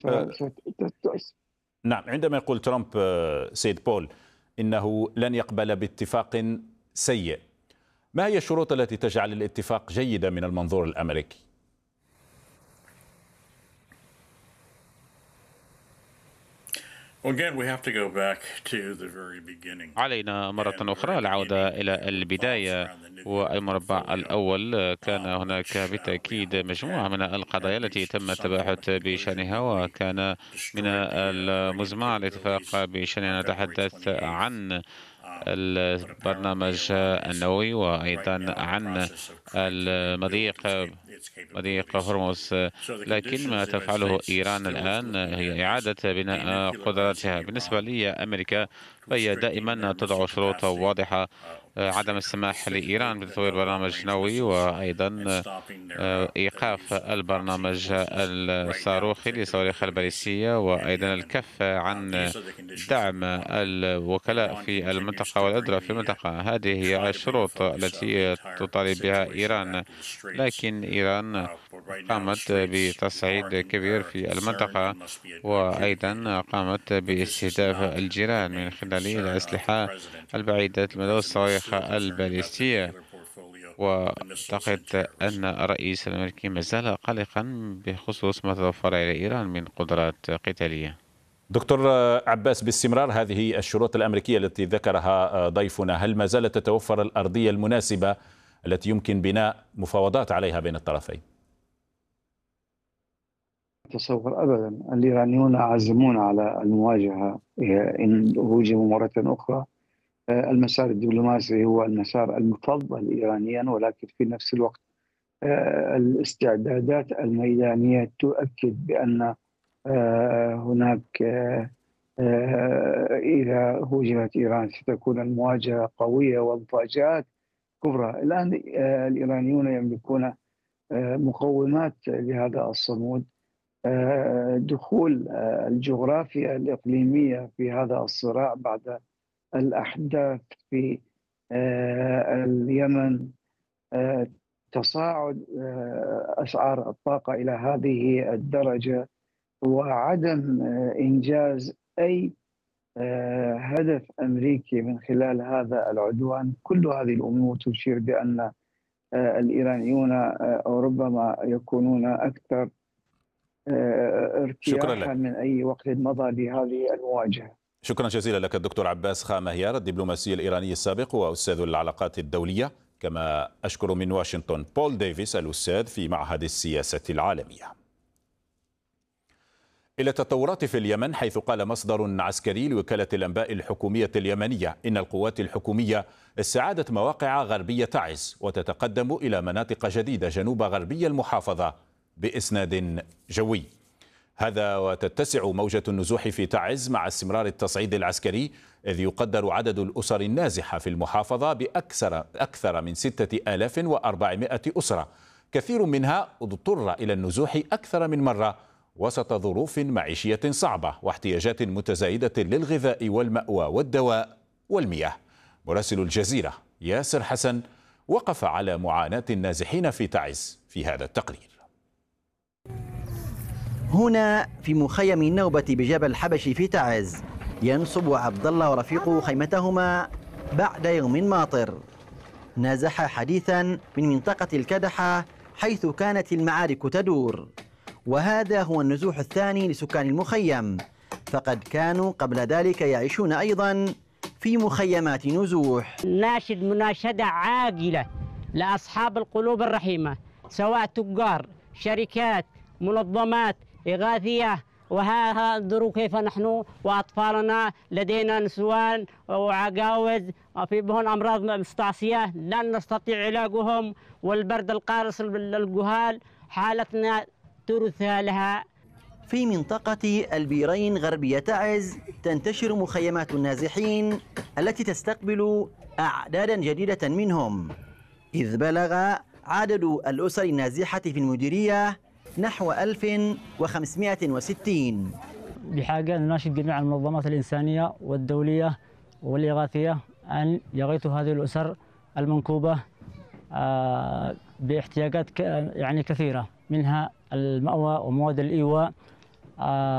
نعم، عندما يقول ترامب سيد بول إنه لن يقبل باتفاق سيء، ما هي الشروط التي تجعل الاتفاق جيدا من المنظور الأمريكي؟ علينا مرة أخرى العودة إلى البداية. والمربع الأول كان هناك بالتأكيد مجموعة من القضايا التي تم التباحث بشأنها، وكان من المزمع الاتفاق بشأن نتحدث عن البرنامج النووي وأيضا عن مضيق هرمز. لكن ما تفعله إيران الآن هي إعادة بناء قدراتها. بالنسبة لي أمريكا فهي دائما تضع شروط واضحة: عدم السماح لإيران بتطوير برنامج نووي، وأيضا إيقاف البرنامج الصاروخي للصواريخ الباليستية، وأيضا الكف عن دعم الوكلاء في المنطقة والأدرى في المنطقة. هذه هي الشروط التي تطالب بها إيران. لكن إيران قامت بتصعيد كبير في المنطقة، وأيضا قامت باستهداف الجيران من خلال الأسلحة البعيدة المدى والصواريخ الباليستية. وأعتقد أن الرئيس الأمريكي ما زال قلقا بخصوص ما تتوفر إلى إيران من قدرات قتالية. دكتور عباس، باستمرار هذه الشروط الأمريكية التي ذكرها ضيفنا، هل ما زالت تتوفر الأرضية المناسبة التي يمكن بناء مفاوضات عليها بين الطرفين؟ تصور أبدا. الإيرانيون عازمون على المواجهة إن هوجموا مرة أخرى. المسار الدبلوماسي هو المسار المفضل إيرانيا، ولكن في نفس الوقت الاستعدادات الميدانية تؤكد بأن هناك إذا هوجمت إيران ستكون المواجهة قوية ومفاجآت كبرى. الآن الإيرانيون يملكون مقومات لهذا الصمود. دخول الجغرافيا الإقليمية في هذا الصراع بعد الأحداث في اليمن، تصاعد أسعار الطاقة إلى هذه الدرجة، وعدم إنجاز أي هدف أمريكي من خلال هذا العدوان، كل هذه الأمور تشير بأن الإيرانيون ربما يكونون أكثر ارتياحا من أي وقت مضى لهذه المواجهة. شكرا جزيلا لك الدكتور عباس خامهيار، الدبلوماسي الإيراني السابق وأستاذ العلاقات الدولية. كما أشكر من واشنطن بول ديفيس الأستاذ في معهد السياسة العالمية. إلى التطورات في اليمن، حيث قال مصدر عسكري لوكالة الأنباء الحكومية اليمنية إن القوات الحكومية استعادت مواقع غربية تعز وتتقدم إلى مناطق جديدة جنوب غربي المحافظة بإسناد جوي. هذا وتتسع موجة النزوح في تعز مع استمرار التصعيد العسكري، إذ يقدر عدد الأسر النازحة في المحافظة بأكثر من 6400 أسرة، كثير منها اضطر إلى النزوح أكثر من مرة وسط ظروف معيشية صعبة واحتياجات متزايدة للغذاء والمأوى والدواء والمياه. مراسل الجزيرة ياسر حسن وقف على معاناة النازحين في تعز في هذا التقرير. هنا في مخيم النوبة بجبل حبشي في تعز، ينصب عبد الله ورفيقه خيمتهما بعد يوم ماطر. نازح حديثا من منطقة الكدحة حيث كانت المعارك تدور، وهذا هو النزوح الثاني لسكان المخيم، فقد كانوا قبل ذلك يعيشون أيضا في مخيمات نزوح. ناشد مناشدة عاجلة لأصحاب القلوب الرحيمة، سواء تجار، شركات، منظمات إغاثية، وها انظروا كيف نحن وأطفالنا لدينا نسوان وعجاوز في بهم أمراض مستعصية لن نستطيع علاجهم، والبرد القارس للجهال حالتنا ترثى لها. في منطقة البيرين غربية تعز تنتشر مخيمات النازحين التي تستقبل أعدادا جديدة منهم، إذ بلغ عدد الأسر النازحة في المديرية نحو 1560. بحاجة نناشد جميع المنظمات الإنسانية والدولية والإغاثية أن يغيثوا هذه الأسر المنكوبة باحتياجات يعني كثيرة، منها المأوى ومواد الإيواء